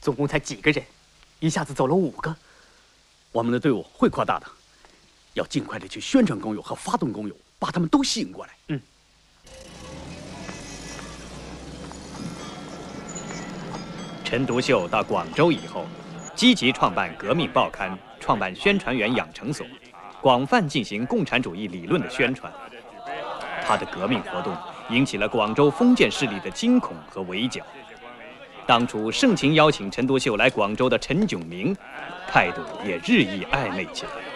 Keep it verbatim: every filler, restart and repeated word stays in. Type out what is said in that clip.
总共才几个人，一下子走了五个。 我们的队伍会扩大的，要尽快的去宣传工友和发动工友，把他们都吸引过来。 嗯。 陈独秀到广州以后，积极创办革命报刊，创办宣传员养成所，广泛进行共产主义理论的宣传。他的革命活动引起了广州封建势力的惊恐和围剿。当初盛情邀请陈独秀来广州的陈炯明，态度也日益暧昧起来。